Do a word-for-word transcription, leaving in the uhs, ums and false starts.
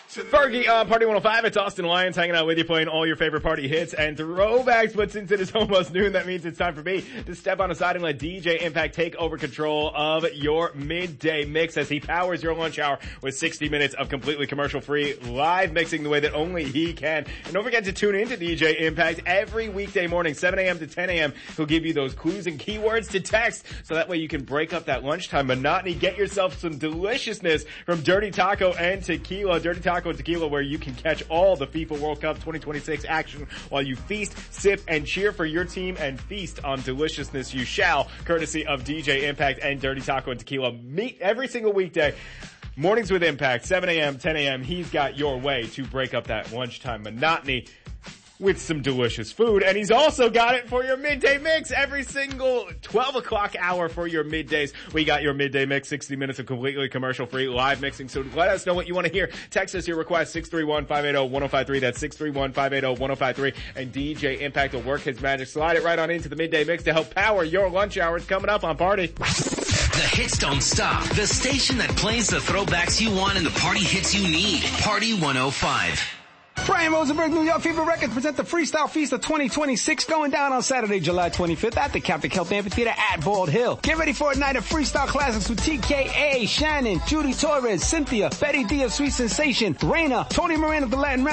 Fergie on Party one oh five. It's Austin Lyons hanging out with you, playing all your favorite party hits and throwbacks. But since it is almost noon, that means it's time for me to step on aside and let D J Impact take over control of your midday mix as he powers your lunch hour with sixty minutes of completely commercial-free live mixing the way that only he can. And don't forget to tune in to D J Impact every weekday morning, seven a.m. to ten a.m. He'll give you those clues and keywords to text, so that way you can break up that lunchtime monotony. Get yourself some deliciousness from Dirty Taco and Tequila. Dirty Taco and Tequila, where you can catch all the FIFA World Cup twenty twenty-six action while you feast, sip, and cheer for your team, and feast on deliciousness you shall, courtesy of D J Impact and Dirty Taco and Tequila. Meet every single weekday. Mornings with Impact, seven a.m., ten a.m. He's got your way to break up that lunchtime monotony with some delicious food. And he's also got it for your midday mix every single twelve o'clock hour for your middays. We got your midday mix, sixty minutes of completely commercial-free live mixing. So let us know what you want to hear. Text us your request, six three one, five eight zero, one zero five three. That's six three one, five eight zero, one zero five three. And D J Impact will work his magic. Slide it right on into the midday mix to help power your lunch hours coming up on Party. The hits don't stop. The station that plays the throwbacks you want and the party hits you need. Party one oh five. Brian Rosenberg, New York Fever Records present the Freestyle Feast of twenty twenty-six, going down on Saturday, July twenty-fifth at the Catholic Health Amphitheater at Bald Hill. Get ready for a night of freestyle classics with T K A, Shannon, Judy Torres, Cynthia, Betty D of Sweet Sensation, Raina, Tony Moran of the Latin Rap